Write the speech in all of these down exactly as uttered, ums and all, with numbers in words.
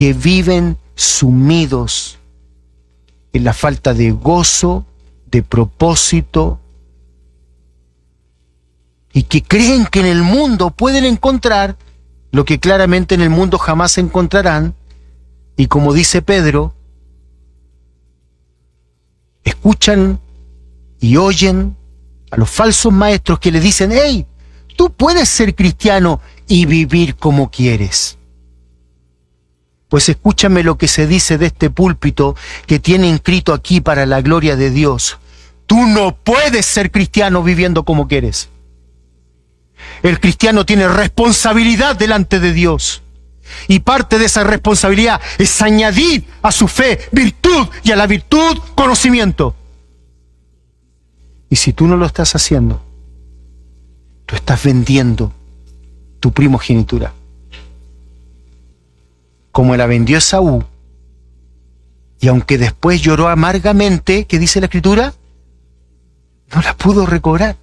que viven sumidos en la falta de gozo, de propósito, y que creen que en el mundo pueden encontrar lo que claramente en el mundo jamás encontrarán, y como dice Pedro, escuchan y oyen a los falsos maestros que le dicen: hey, tú puedes ser cristiano y vivir como quieres. Pues escúchame lo que se dice de este púlpito que tiene inscrito aquí para la gloria de Dios: tú no puedes ser cristiano viviendo como quieres. El cristiano tiene responsabilidad delante de Dios, y parte de esa responsabilidad es añadir a su fe virtud, y a la virtud conocimiento. Y si tú no lo estás haciendo, tú estás vendiendo tu primogenitura, como la vendió Esaú, y aunque después lloró amargamente, ¿qué dice la Escritura? No la pudo recobrar.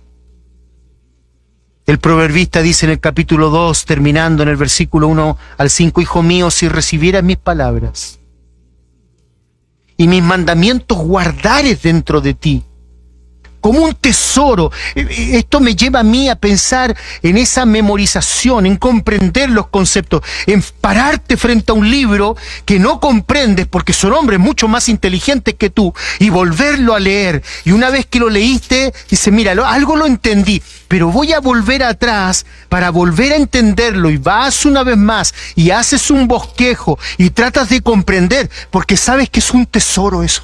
El proverbista dice en el capítulo dos, terminando en el versículo uno al cinco: hijo mío, si recibieras mis palabras y mis mandamientos guardares dentro de ti, como un tesoro. Esto me lleva a mí a pensar en esa memorización, en comprender los conceptos, en pararte frente a un libro que no comprendes porque son hombres mucho más inteligentes que tú, y volverlo a leer. Y una vez que lo leíste, dices: mira, algo lo entendí, pero voy a volver atrás para volver a entenderlo. Y vas una vez más y haces un bosquejo y tratas de comprender, porque sabes que es un tesoro eso.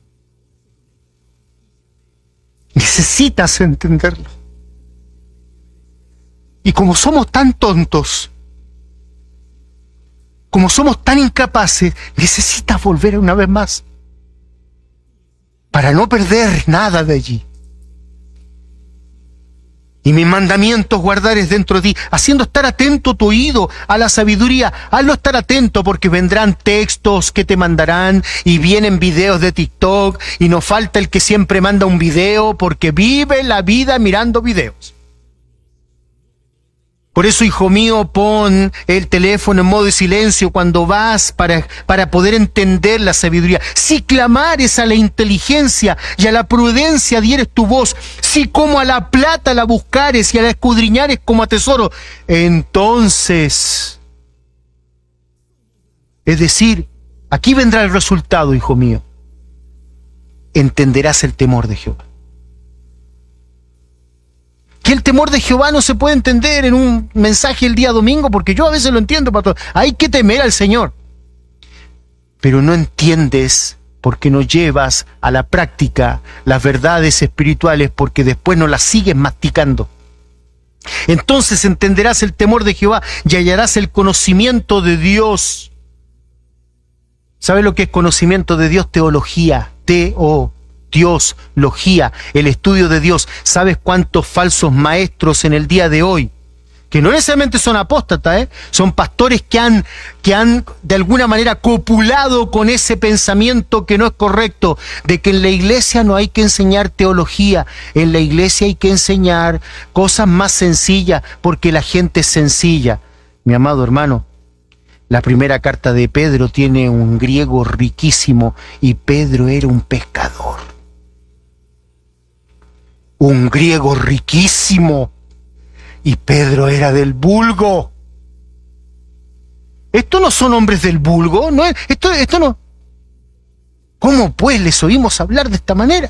Necesitas entenderlo. Y como somos tan tontos, como somos tan incapaces, necesitas volver una vez más para no perder nada de allí. Y mis mandamientos guardares dentro de ti, haciendo estar atento tu oído a la sabiduría. Hazlo estar atento, porque vendrán textos que te mandarán, y vienen videos de TikTok, y no falta el que siempre manda un video porque vive la vida mirando videos. Por eso, hijo mío, pon el teléfono en modo de silencio cuando vas para, para poder entender la sabiduría. Si clamares a la inteligencia y a la prudencia dieres tu voz, si como a la plata la buscares y a la escudriñares como a tesoro, entonces, es decir, aquí vendrá el resultado, hijo mío, entenderás el temor de Jehová. Que el temor de Jehová no se puede entender en un mensaje el día domingo, porque yo a veces lo entiendo, pastor. Hay que temer al Señor. Pero no entiendes porque no llevas a la práctica las verdades espirituales, porque después no las sigues masticando. Entonces entenderás el temor de Jehová y hallarás el conocimiento de Dios. ¿Sabe lo que es conocimiento de Dios? Teología. T-O. Dios, logía, el estudio de Dios. ¿Sabes cuántos falsos maestros en el día de hoy, que no necesariamente son apóstatas, ¿eh? son pastores que han, que han de alguna manera copulado con ese pensamiento que no es correcto, de que en la iglesia no hay que enseñar teología, en la iglesia hay que enseñar cosas más sencillas, porque la gente es sencilla? Mi amado hermano, la primera carta de Pedro tiene un griego riquísimo, y Pedro era un pescador. Un griego riquísimo, y Pedro era del vulgo. ¿Estos no son hombres del vulgo? ¿No? Esto, esto no. ¿Cómo pues les oímos hablar de esta manera?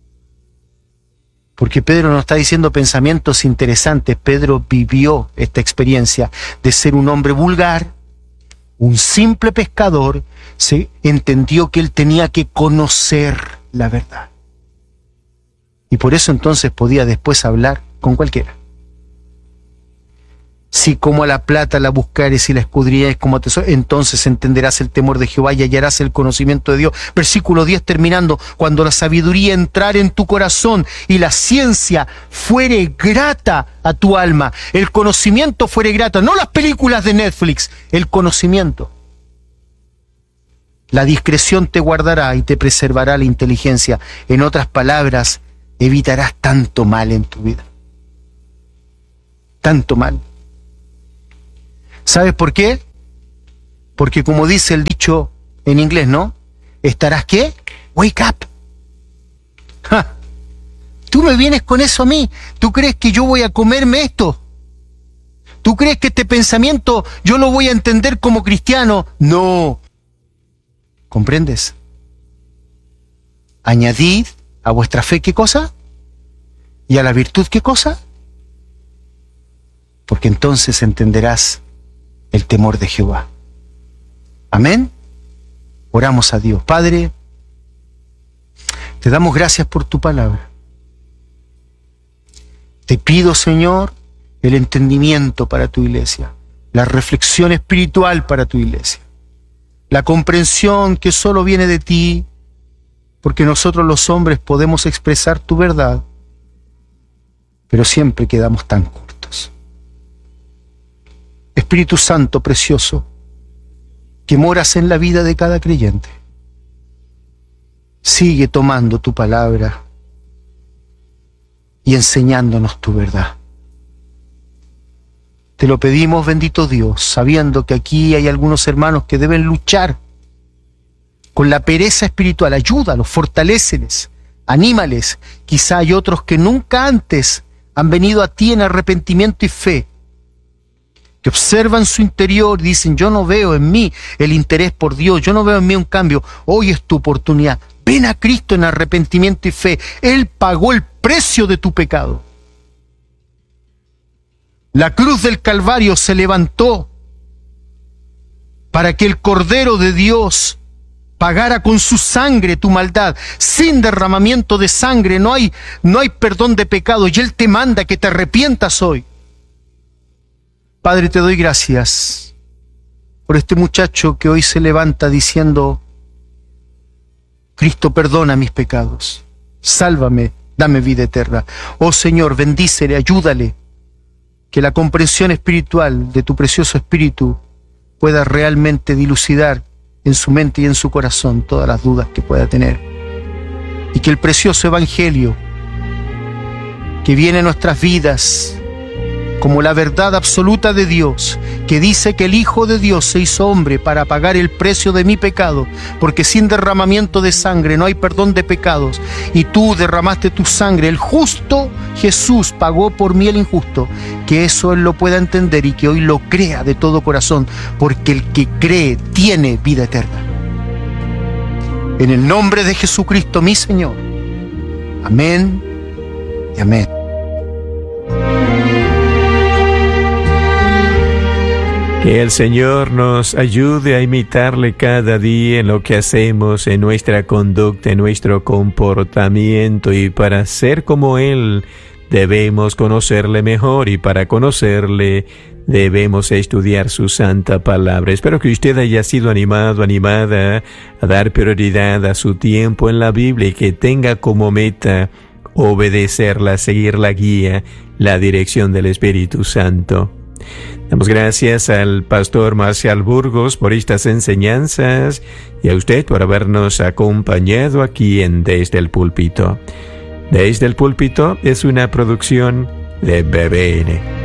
Porque Pedro no está diciendo pensamientos interesantes. Pedro vivió esta experiencia de ser un hombre vulgar, un simple pescador. Se entendió que él tenía que conocer la verdad. Y por eso entonces podía después hablar con cualquiera. Si como a la plata la buscares y la escudriñares como a tesoro, entonces entenderás el temor de Jehová y hallarás el conocimiento de Dios. Versículo diez terminando: cuando la sabiduría entrare en tu corazón y la ciencia fuere grata a tu alma. El conocimiento fuere grato, no las películas de Netflix, el conocimiento. La discreción te guardará y te preservará la inteligencia. En otras palabras, evitarás tanto mal en tu vida. Tanto mal. ¿Sabes por qué? Porque como dice el dicho en inglés, ¿no? ¿Estarás qué? Wake up. Ja. Tú me vienes con eso a mí. ¿Tú crees que yo voy a comerme esto? ¿Tú crees que este pensamiento yo lo voy a entender como cristiano? No. ¿Comprendes? Añadid a vuestra fe, ¿qué cosa? ¿Y a la virtud, qué cosa? Porque entonces entenderás el temor de Jehová. Amén. Oramos a Dios. Padre, te damos gracias por tu palabra. Te pido, Señor, el entendimiento para tu iglesia, la reflexión espiritual para tu iglesia, la comprensión que solo viene de ti, porque nosotros los hombres podemos expresar tu verdad, pero siempre quedamos tan cortos. Espíritu Santo precioso, que moras en la vida de cada creyente, sigue tomando tu palabra y enseñándonos tu verdad. Te lo pedimos, bendito Dios, sabiendo que aquí hay algunos hermanos que deben luchar con la pereza espiritual. Ayúdalos, fortaléceles, anímales. Quizá hay otros que nunca antes han venido a ti en arrepentimiento y fe, que observan su interior y dicen, yo no veo en mí el interés por Dios, yo no veo en mí un cambio. Hoy es tu oportunidad. Ven a Cristo en arrepentimiento y fe. Él pagó el precio de tu pecado. La cruz del Calvario se levantó para que el Cordero de Dios pagara con su sangre tu maldad. Sin derramamiento de sangre no hay, no hay perdón de pecado, y Él te manda que te arrepientas hoy. Padre, te doy gracias por este muchacho que hoy se levanta diciendo, Cristo, perdona mis pecados, sálvame, dame vida eterna. Oh Señor, bendícele, ayúdale, que la comprensión espiritual de tu precioso Espíritu pueda realmente dilucidar en su mente y en su corazón todas las dudas que pueda tener. Y que el precioso Evangelio que viene a nuestras vidas como la verdad absoluta de Dios, que dice que el Hijo de Dios se hizo hombre para pagar el precio de mi pecado, porque sin derramamiento de sangre no hay perdón de pecados, y tú derramaste tu sangre, el justo Jesús pagó por mí el injusto, que eso Él lo pueda entender y que hoy lo crea de todo corazón, porque el que cree tiene vida eterna. En el nombre de Jesucristo, mi Señor. Amén y amén. Que el Señor nos ayude a imitarle cada día en lo que hacemos, en nuestra conducta, en nuestro comportamiento, y para ser como Él debemos conocerle mejor, y para conocerle debemos estudiar su santa palabra. Espero que usted haya sido animado, animada a dar prioridad a su tiempo en la Biblia y que tenga como meta obedecerla, seguir la guía, la dirección del Espíritu Santo. Damos gracias al pastor Marcial Burgos por estas enseñanzas y a usted por habernos acompañado aquí en Desde el Púlpito. Desde el Púlpito es una producción de B B N.